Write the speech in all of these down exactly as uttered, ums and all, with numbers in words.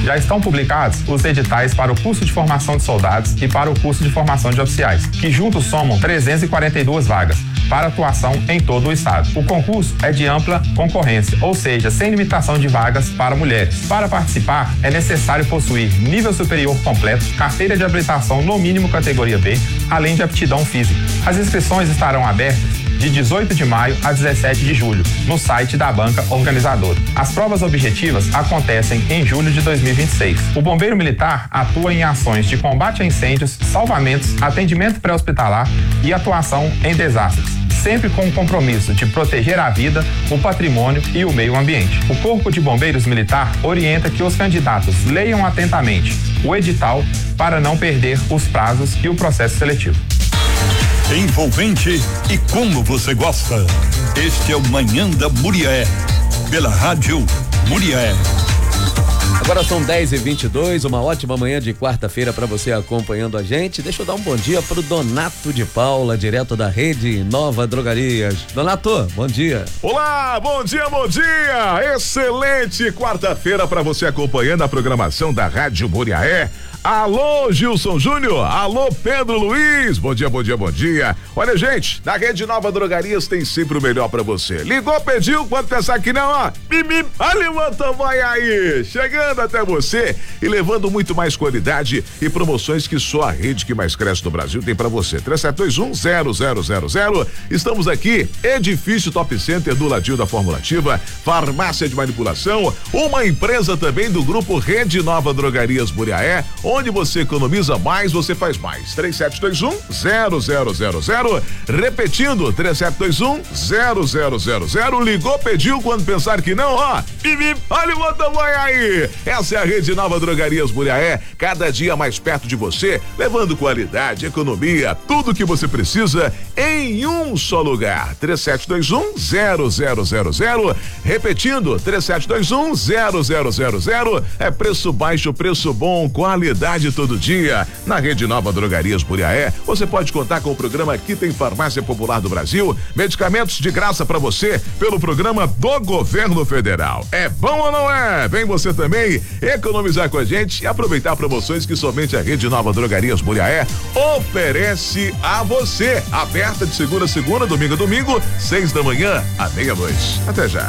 Já estão publicados os editais para o curso de formação de soldados e para o curso de formação de oficiais, que juntos somam trezentas e quarenta e duas vagas para atuação em todo o estado. O concurso é de ampla concorrência, ou seja, sem limitação de vagas para mulheres. Para participar, é necessário possuir nível superior completo, carteira de habilitação no mínimo categoria B, além de aptidão física. As inscrições estarão abertas de dezoito de maio a dezessete de julho, no site da banca organizadora. As provas objetivas acontecem em julho de dois mil e vinte e seis. O Bombeiro Militar atua em ações de combate a incêndios, salvamentos, atendimento pré-hospitalar e atuação em desastres, sempre com o compromisso de proteger a vida, o patrimônio e o meio ambiente. O Corpo de Bombeiros Militar orienta que os candidatos leiam atentamente o edital para não perder os prazos e o processo seletivo. Envolvente e como você gosta. Este é o Manhã da Muriaé, pela Rádio Muriaé. Agora são dez e vinte e dois, uma ótima manhã de quarta-feira para você acompanhando a gente. Deixa eu dar um bom dia pro Donato de Paula, direto da Rede Nova Drogarias. Donato, bom dia. Olá, bom dia, bom dia. Excelente quarta-feira para você acompanhando a programação da Rádio Muriaé. Alô, Gilson Júnior, alô, Pedro Luiz, bom dia, bom dia, bom dia. Olha, gente, na Rede Nova Drogarias tem sempre o melhor pra você. Ligou, pediu, quando pensar que não, ó, bim, olha o motoboy aí, chegando até você e levando muito mais qualidade e promoções que só a rede que mais cresce no Brasil tem pra você. três sete dois um, zero zero zero zero. Estamos aqui, Edifício Top Center do ladinho da Fórmula Ativa, Farmácia de Manipulação, uma empresa também do grupo Rede Nova Drogarias Muriaé, onde você economiza mais, você faz mais. três sete dois um, zero zero zero zero. Repetindo, três sete dois um, zero zero zero zero. Ligou, pediu, quando pensar que não, ó, bim, olha o motoboy aí. Essa é a Rede Nova Drogarias Muriaé, cada dia mais perto de você, levando qualidade, economia, tudo que você precisa em um só lugar. três sete dois um, zero zero zero zero. Repetindo, três sete dois um, zero zero zero zero. É preço baixo, preço bom, qualidade todo dia. Na Rede Nova Drogarias Muriaé, você pode contar com o programa Aqui Tem Farmácia Popular do Brasil, medicamentos de graça para você pelo programa do Governo Federal. É bom ou não é? Vem você também economizar com a gente e aproveitar promoções que somente a Rede Nova Drogarias Muriaé oferece a você. Aberta de segunda a segunda, domingo a domingo, seis da manhã à meia-noite. Até já.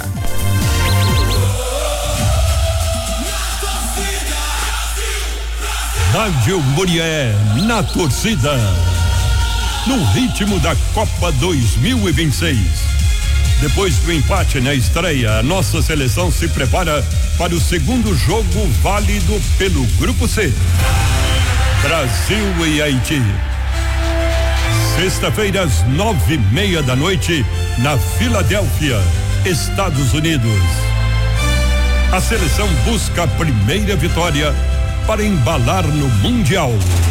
Rádio Muriaé, na torcida, no ritmo da Copa dois mil e vinte e seis. Depois do empate na estreia, a nossa seleção se prepara para o segundo jogo válido pelo Grupo C. Brasil e Haiti. Sexta-feira, às nove e meia da noite, na Filadélfia, Estados Unidos. A seleção busca a primeira vitória para embalar no Mundial.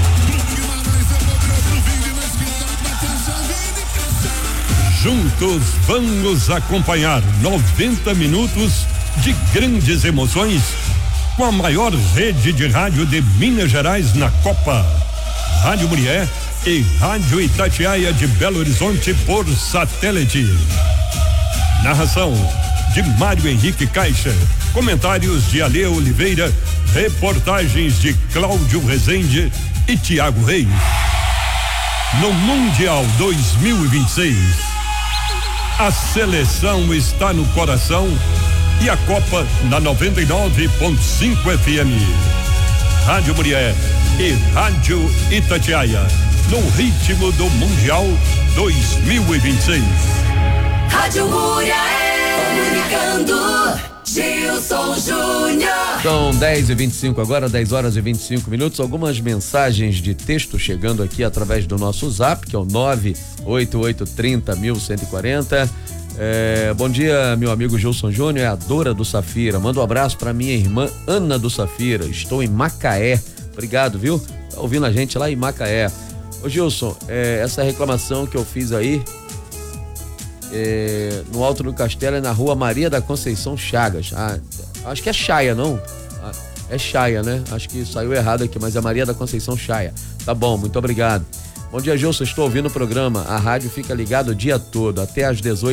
Juntos vamos acompanhar noventa minutos de grandes emoções com a maior rede de rádio de Minas Gerais na Copa. Rádio Muriaé e Rádio Itatiaia de Belo Horizonte por satélite. Narração de Mário Henrique Caixa. Comentários de Ale Oliveira. Reportagens de Cláudio Rezende e Tiago Reis. No Mundial dois mil e vinte e seis, a seleção está no coração e a Copa na noventa e nove ponto cinco F M. Rádio Muriaé e Rádio Itatiaia, no ritmo do Mundial dois mil e vinte e seis. Rádio Muriaé, comunicando. Gilson Júnior. São dez e vinte e cinco agora, dez horas e vinte e cinco minutos. Algumas mensagens de texto chegando aqui através do nosso zap, que é o nove oito oito três zero um um quatro zero. É, bom dia, meu amigo Gilson Júnior, é a Dora do Safira. Manda um abraço para minha irmã Ana do Safira. Estou em Macaé. Obrigado, viu? Tá ouvindo a gente lá em Macaé. Ô Gilson, é, essa reclamação que eu fiz aí É, no Alto do Castelo, é na rua Maria da Conceição Chagas. Ah, acho que é Chaia, não? Ah, é Chaia, né? Acho que saiu errado aqui, mas é Maria da Conceição Chaia. Tá bom, muito obrigado. Bom dia, Gilson, estou ouvindo o programa. A rádio fica ligada o dia todo, até às dezoito.